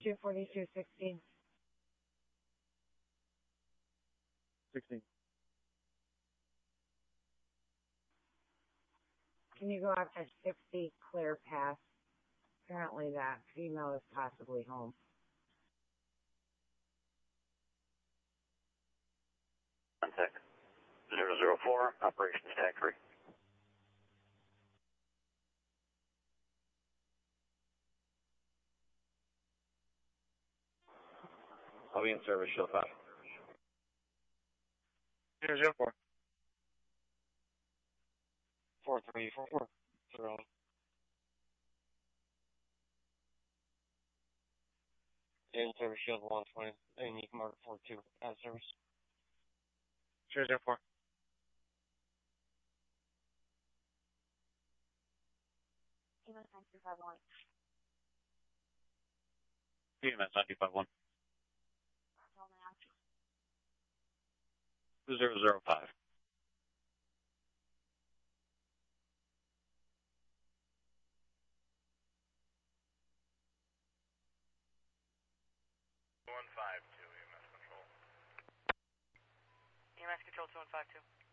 242-16. 16. Can you go up to 60 Clear Path? Apparently that female is possibly home. Contact 004, operations tag 3. I'll be in service, shield 5. 004. 4344. Zero. In service, shield 120, and you can mark 42 as service. 004. EMS 9251. EMS 9251. 005. 152, EMS control. EMS control 2152.